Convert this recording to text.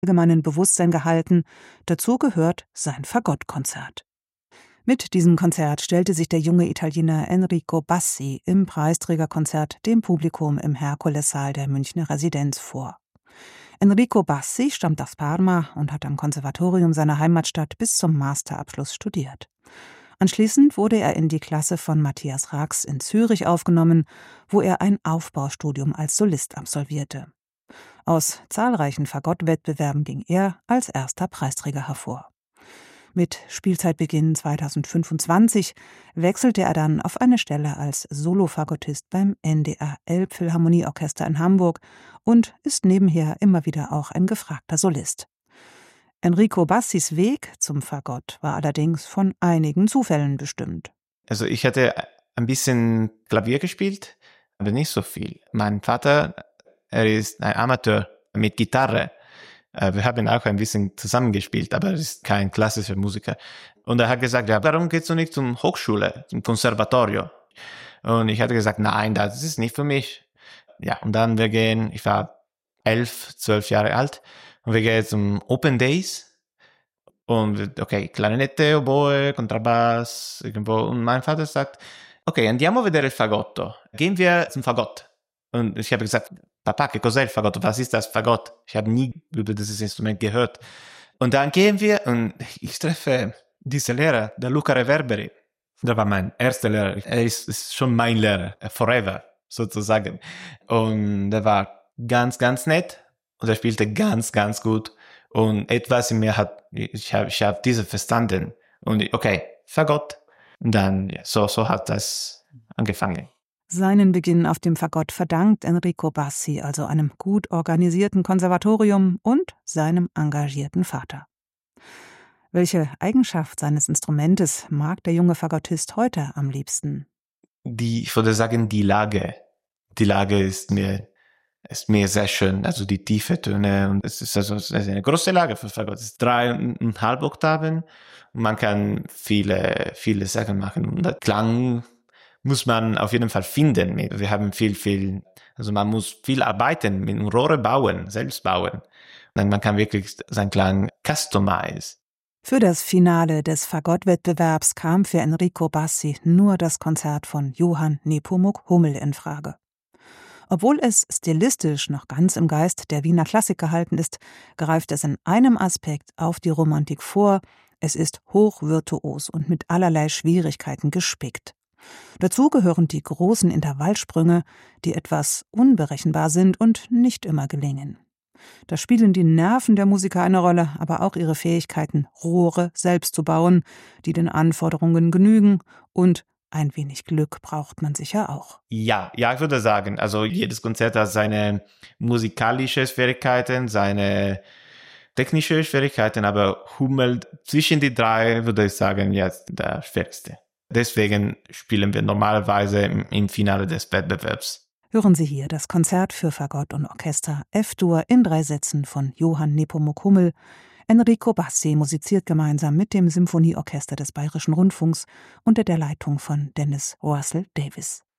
allgemeinen Bewusstsein gehalten. Dazu gehört sein Fagottkonzert. Mit diesem Konzert stellte sich der junge Italiener Enrico Bassi im Preisträgerkonzert dem Publikum im Herkulessaal der Münchner Residenz vor. Enrico Bassi stammt aus Parma und hat am Konservatorium seiner Heimatstadt bis zum Masterabschluss studiert. Anschließend wurde er in die Klasse von Matthias Rax in Zürich aufgenommen, wo er ein Aufbaustudium als Solist absolvierte. Aus zahlreichen Fagottwettbewerben ging er als erster Preisträger hervor. Mit Spielzeitbeginn 2025 wechselte er dann auf eine Stelle als Solofagottist beim NDR Elbphilharmonieorchester in Hamburg und ist nebenher immer wieder auch ein gefragter Solist. Enrico Bassis Weg zum Fagott war allerdings von einigen Zufällen bestimmt. Also ich hatte ein bisschen Klavier gespielt, aber nicht so viel. Mein Vater, er ist ein Amateur mit Gitarre. Wir haben auch ein bisschen zusammengespielt, aber er ist kein klassischer Musiker. Und er hat gesagt, ja, warum gehst du nicht zur Hochschule, zum Konservatorium? Und ich hatte gesagt, nein, das ist nicht für mich. Ja, und dann ich war 11, 12 Jahre alt, und wir gehen zum Open Days. Und okay, Klarinette, Oboe, Kontrabass, irgendwo. Und mein Vater sagt, okay, andiamo a vedere il fagotto. Gehen wir zum Fagott. Und ich habe gesagt, Papa, che cos'è il fagotto? Was ist das Fagott? Ich habe nie über dieses Instrument gehört. Und dann gehen wir und ich treffe diesen Lehrer, der Luca Reverberi. Der war mein erster Lehrer. Er ist schon mein Lehrer, forever, sozusagen. Und er war ganz, ganz nett und er spielte ganz, ganz gut. Und etwas in mir ich hab diese verstanden. Und okay, Fagott. Und dann, ja, so hat das angefangen. Seinen Beginn auf dem Fagott verdankt Enrico Bassi also einem gut organisierten Konservatorium und seinem engagierten Vater. Welche Eigenschaft seines Instrumentes mag der junge Fagottist heute am liebsten? Ich würde sagen, die Lage. Die Lage ist mir sehr schön, also die tiefe Töne, und es ist eine große Lage für Fagott. Es ist 3,5 Oktaven und man kann viele Sachen machen. Und der Klang muss man auf jeden Fall finden. Wir haben also man muss viel arbeiten, mit Rohre bauen, selbst bauen. Und man kann wirklich seinen Klang customize. Für das Finale des Fagottwettbewerbs kam für Enrico Bassi nur das Konzert von Johann Nepomuk Hummel in Frage. Obwohl es stilistisch noch ganz im Geist der Wiener Klassik gehalten ist, greift es in einem Aspekt auf die Romantik vor. Es ist hochvirtuos und mit allerlei Schwierigkeiten gespickt. Dazu gehören die großen Intervallsprünge, die etwas unberechenbar sind und nicht immer gelingen. Da spielen die Nerven der Musiker eine Rolle, aber auch ihre Fähigkeiten, Rohre selbst zu bauen, die den Anforderungen genügen, und ein wenig Glück braucht man sicher auch. Ja, ich würde sagen, also jedes Konzert hat seine musikalische Schwierigkeiten, seine technische Schwierigkeiten, aber Hummel zwischen die drei, würde ich sagen, jetzt der schwierigste. Deswegen spielen wir normalerweise im Finale des Wettbewerbs. Hören Sie hier das Konzert für Fagott und Orchester F-Dur in 3 Sätzen von Johann Nepomuk Hummel. Enrico Bassi musiziert gemeinsam mit dem Symphonieorchester des Bayerischen Rundfunks unter der Leitung von Dennis Russell Davis.